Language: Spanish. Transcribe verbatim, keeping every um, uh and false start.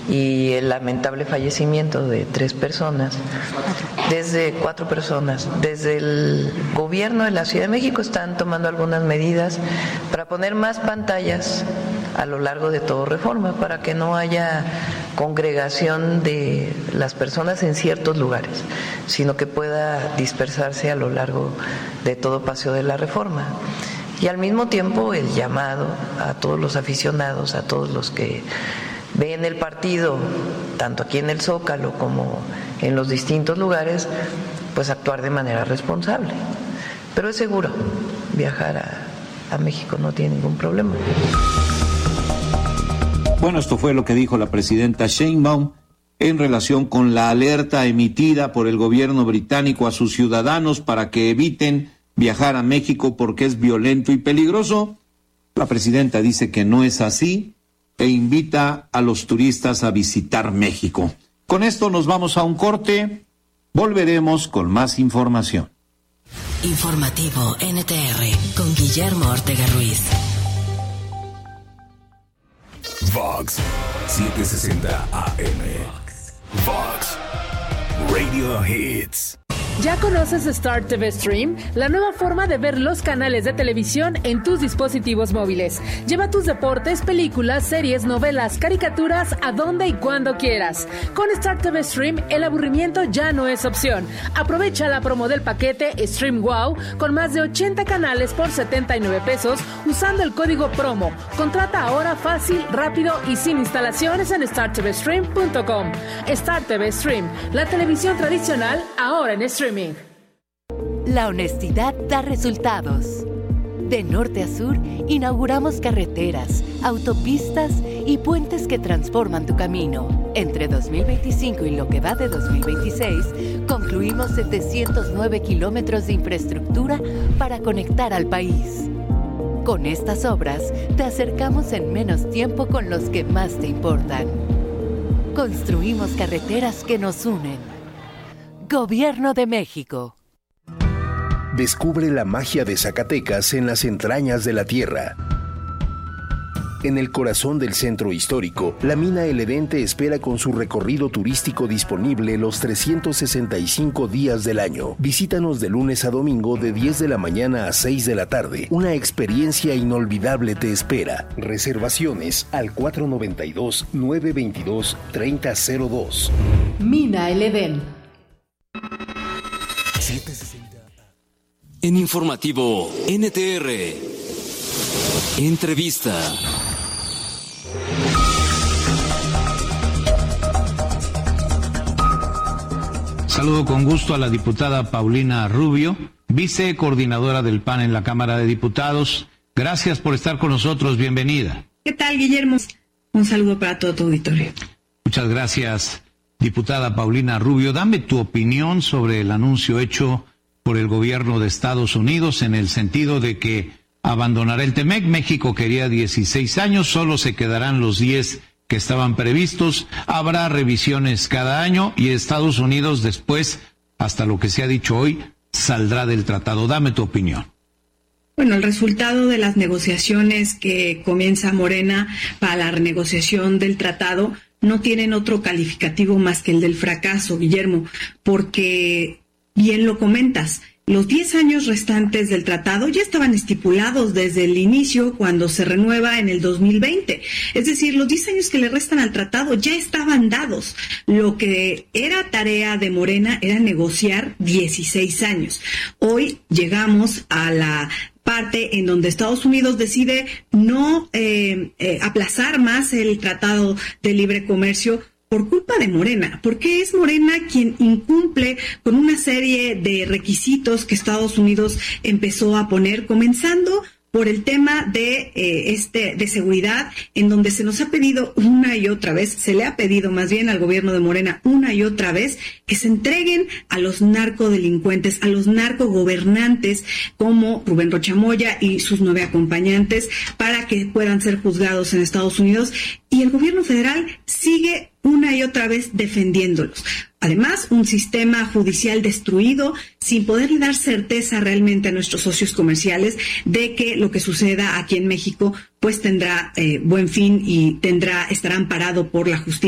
y el lamentable fallecimiento de tres personas, desde cuatro personas, desde el gobierno de la Ciudad de México están tomando algunas medidas para poner más pantallas a lo largo de todo Reforma, para que no haya congregación de las personas en ciertos lugares, sino que pueda dispersarse a lo largo de todo Paseo de la Reforma. Y al mismo tiempo el llamado a todos los aficionados, a todos los que ven el partido, tanto aquí en el Zócalo como en los distintos lugares, pues actuar de manera responsable. Pero es seguro, viajar a, a México no tiene ningún problema. Bueno, esto fue lo que dijo la presidenta Sheinbaum en relación con la alerta emitida por el gobierno británico a sus ciudadanos para que eviten viajar a México porque es violento y peligroso. La presidenta dice que no es así e invita a los turistas a visitar México. Con esto nos vamos a un corte. Volveremos con más información. Informativo N T R con Guillermo Ortega Ruiz. Vox setecientos sesenta A M. Vox Radio Hits. ¿Ya conoces Star T V Stream? La nueva forma de ver los canales de televisión en tus dispositivos móviles. Lleva tus deportes, películas, series, novelas, caricaturas a donde y cuando quieras. Con Star T V Stream, el aburrimiento ya no es opción. Aprovecha la promo del paquete Stream Wow con más de ochenta canales por setenta y nueve pesos usando el código promo. Contrata ahora fácil, rápido y sin instalaciones en star t v stream punto com. Star T V Stream, la televisión tradicional ahora en streaming. La honestidad da resultados. De norte a sur, inauguramos carreteras, autopistas y puentes que transforman tu camino. Entre dos mil veinticinco y lo que va de dos mil veintiséis, concluimos setecientos nueve kilómetros de infraestructura para conectar al país. Con estas obras, te acercamos en menos tiempo con los que más te importan. Construimos carreteras que nos unen. Gobierno de México. Descubre la magia de Zacatecas en las entrañas de la tierra. En el corazón del centro histórico, la mina El Edén te espera con su recorrido turístico disponible los trescientos sesenta y cinco días del año. Visítanos de lunes a domingo de diez de la mañana a seis de la tarde. Una experiencia inolvidable te espera. Reservaciones al cuatro nueve dos, nueve dos dos, tres cero cero dos. Mina El Edén. En Informativo N T R, entrevista. Saludo con gusto a la diputada Paulina Rubio, vicecoordinadora del P A N en la Cámara de Diputados. Gracias por estar con nosotros, bienvenida. ¿Qué tal, Guillermo? Un saludo para todo tu auditorio. Muchas gracias, diputada Paulina Rubio. Dame tu opinión sobre el anuncio hecho por el gobierno de Estados Unidos en el sentido de que abandonará el TEMEC. México quería dieciséis años, solo se quedarán los diez que estaban previstos. Habrá revisiones cada año y Estados Unidos después, hasta lo que se ha dicho hoy, saldrá del tratado. Dame tu opinión. Bueno, el resultado de las negociaciones que comienza Morena para la renegociación del tratado no tienen otro calificativo más que el del fracaso, Guillermo, porque bien lo comentas, los diez años restantes del tratado ya estaban estipulados desde el inicio cuando se renueva en el dos mil veinte. Es decir, los diez años que le restan al tratado ya estaban dados. Lo que era tarea de Morena era negociar dieciséis años. Hoy llegamos a la parte en donde Estados Unidos decide no eh, eh, aplazar más el Tratado de Libre Comercio por culpa de Morena, porque es Morena quien incumple con una serie de requisitos que Estados Unidos empezó a poner, comenzando por el tema de eh, este de seguridad, en donde se nos ha pedido una y otra vez, se le ha pedido más bien al gobierno de Morena una y otra vez que se entreguen a los narcodelincuentes, a los narcogobernantes como Rubén Rocha Moya y sus nueve acompañantes para que puedan ser juzgados en Estados Unidos, y el gobierno federal sigue una y otra vez defendiéndolos. Además, un sistema judicial destruido, sin poderle dar certeza realmente a nuestros socios comerciales de que lo que suceda aquí en México pues tendrá eh, buen fin y tendrá estará amparado por la justicia.